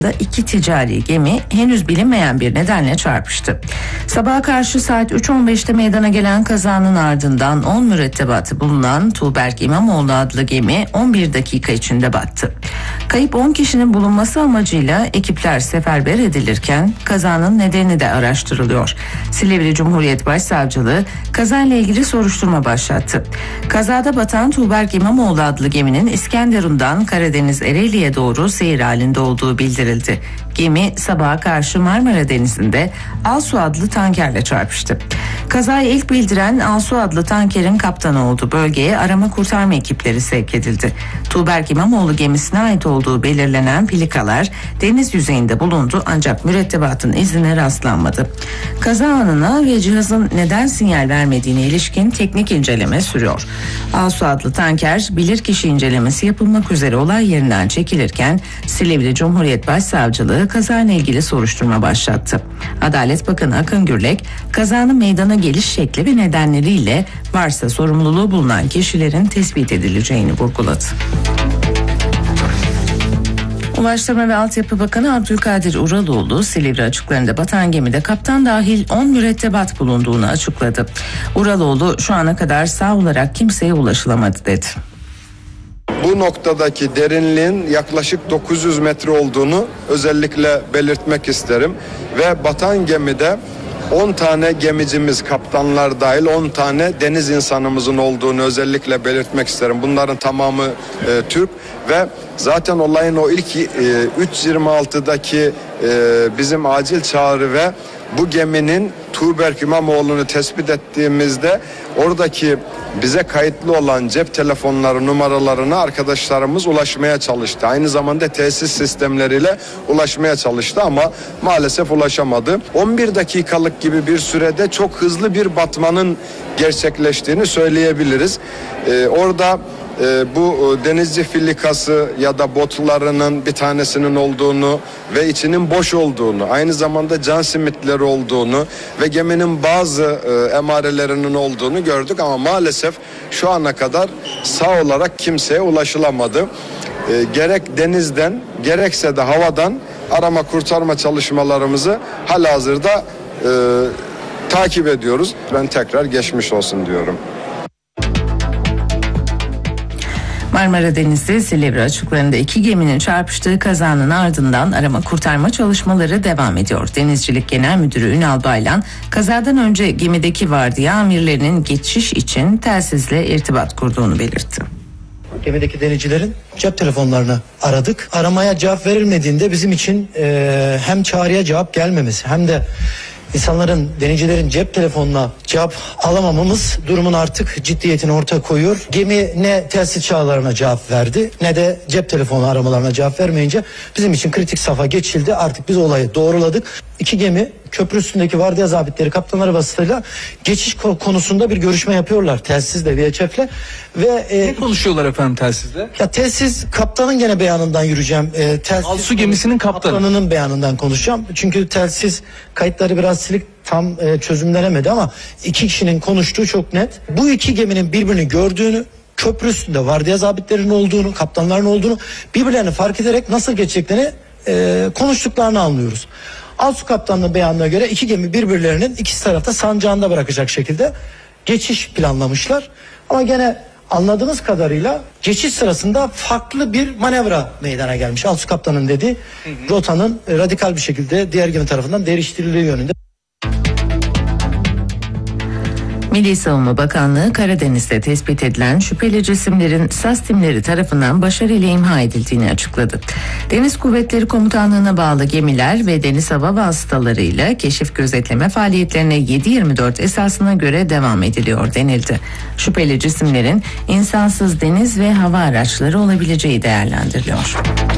İki ticari gemi henüz bilinmeyen bir nedenle çarpıştı. Sabaha karşı saat 3.15'te meydana gelen kazanın ardından 10 mürettebatı bulunan Tuğberk İmamoğlu adlı gemi 11 dakika içinde battı. Kayıp 10 kişinin bulunması amacıyla ekipler seferber edilirken kazanın nedeni de araştırılıyor. Silivri Cumhuriyet Başsavcılığı kazayla ilgili soruşturma başlattı. Kazada batan Tuğberk İmamoğlu adlı geminin İskenderun'dan Karadeniz Ereğli'ye doğru seyir halinde olduğu bildirildi. Gemi sabaha karşı Marmara Denizi'nde Alsu adlı tankerle çarpıştı. Kazayı ilk bildiren Alsu adlı tankerin kaptanı oldu. Bölgeye arama kurtarma ekipleri sevk edildi. Tuğberk İmamoğlu gemisine ait olduğu belirlenen plikalar deniz yüzeyinde bulundu ancak mürettebatın izine rastlanmadı. Kaza anına ve cihazın neden sinyal vermediğine ilişkin teknik inceleme sürüyor. Alsu adlı tanker bilirkişi incelemesi yapılmak üzere olay yerinden çekilirken Silivri Cumhuriyet Başsavcılığı kazayla ilgili soruşturma başlattı. Adalet Bakanı Akın Gürlek kazanın meydana geliş şekli ve nedenleriyle varsa sorumluluğu bulunan kişilerin tespit edileceğini vurguladı. Ulaştırma ve Altyapı Bakanı Abdülkadir Uraloğlu, Silivri açıklarında batan gemide kaptan dahil 10 mürettebat bulunduğunu açıkladı. Uraloğlu şu ana kadar sağ olarak kimseye ulaşılamadı dedi. Bu noktadaki derinliğin yaklaşık 900 metre olduğunu özellikle belirtmek isterim. Ve batan gemide 10 tane gemicimiz, kaptanlar dahil 10 tane deniz insanımızın olduğunu özellikle belirtmek isterim. Bunların tamamı Türk ve zaten olayın o ilk 3.26'daki bizim acil çağrı ve bu geminin Tuğberk İmamoğlu'nu tespit ettiğimizde oradaki bize kayıtlı olan cep telefonları numaralarına arkadaşlarımız ulaşmaya çalıştı. Aynı zamanda tesis sistemleriyle ulaşmaya çalıştı ama maalesef ulaşamadı. 11 dakikalık gibi bir sürede çok hızlı bir batmanın gerçekleştiğini söyleyebiliriz. Orada bu denizci filikası ya da botlarının bir tanesinin olduğunu ve içinin boş olduğunu, aynı zamanda can simitleri olduğunu ve geminin bazı emarelerinin olduğunu gördük ama maalesef şu ana kadar sağ olarak kimseye ulaşılamadı. Gerek denizden gerekse de havadan arama kurtarma çalışmalarımızı halihazırda takip ediyoruz. Ben tekrar geçmiş olsun diyorum. Marmara Denizi Silivri açıklarında iki geminin çarpıştığı kazanın ardından arama kurtarma çalışmaları devam ediyor. Denizcilik Genel Müdürü Ünal Baylan, kazadan önce gemideki vardiya amirlerinin geçiş için telsizle irtibat kurduğunu belirtti. Gemideki denizcilerin cep telefonlarını aradık. Aramaya cevap verilmediğinde bizim için hem çağrıya cevap gelmemesi hem de İnsanların, denizcilerin cep telefonuna cevap alamamamız durumun artık ciddiyetini ortaya koyuyor. Gemi ne telsiz çağrılarına cevap verdi ne de cep telefonu aramalarına cevap vermeyince bizim için kritik safha geçildi. Artık biz olayı doğruladık. İki gemi köprü üstündeki vardiya zabitleri kaptanları vasıtasıyla geçiş konusunda bir görüşme yapıyorlar telsizle, VHF'le ve ne konuşuyorlar efendim telsizle? Ya telsiz kaptanın gene beyanından yürüyeceğim. Alsu gemisinin kaptanının beyanından konuşacağım. Çünkü telsiz kayıtları biraz silik, tam çözümlenemedi ama iki kişinin konuştuğu çok net. Bu iki geminin birbirini gördüğünü, köprü üstünde vardiya zabitlerinin olduğunu, kaptanların olduğunu, birbirlerini fark ederek nasıl geçeceklerini konuştuklarını anlıyoruz. Alsu kaptanının beyanına göre iki gemi birbirlerinin ikisi tarafta sancağında bırakacak şekilde geçiş planlamışlar. Ama gene anladığımız kadarıyla geçiş sırasında farklı bir manevra meydana gelmiş. Alsu kaptanın dediği rotanın radikal bir şekilde diğer gemi tarafından değiştirildiği yönünde. Milli Savunma Bakanlığı Karadeniz'de tespit edilen şüpheli cisimlerin SAS timleri tarafından başarıyla imha edildiğini açıkladı. Deniz Kuvvetleri Komutanlığı'na bağlı gemiler ve deniz hava vasıtalarıyla keşif gözetleme faaliyetlerine 7/24 esasına göre devam ediliyor denildi. Şüpheli cisimlerin insansız deniz ve hava araçları olabileceği değerlendiriliyor.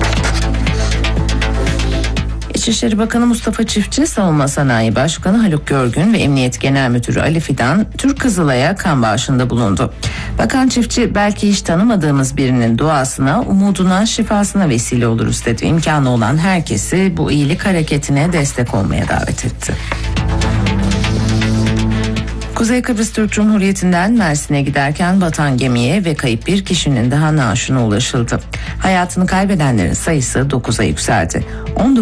İçişleri Bakanı Mustafa Çiftçi, Savunma Sanayi Başkanı Haluk Görgün ve Emniyet Genel Müdürü Ali Fidan, Türk Kızılay'a kan bağışında bulundu. Bakan Çiftçi, belki hiç tanımadığımız birinin duasına, umuduna, şifasına vesile oluruz dedi. İmkanı olan herkesi bu iyilik hareketine destek olmaya davet etti. Kuzey Kıbrıs Türk Cumhuriyeti'nden Mersin'e giderken batan gemiye ve kayıp bir kişinin daha naaşına ulaşıldı. Hayatını kaybedenlerin sayısı 9'a yükseldi.